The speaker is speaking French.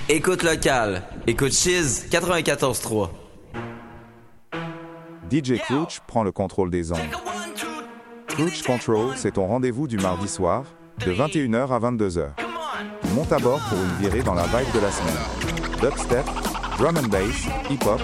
Écoute locale. Écoute Chiz 94.3. DJ Crouch prend le contrôle des ondes. Crouch Control, c'est ton rendez-vous du mardi soir, de 21h à 22h. Monte à bord pour une virée dans la vibe de la semaine. Dubstep, drum and bass, hip-hop,